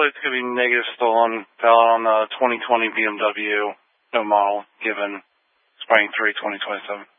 plate's going to be negative still on 2020 BMW, no model, given spring 3, 2027.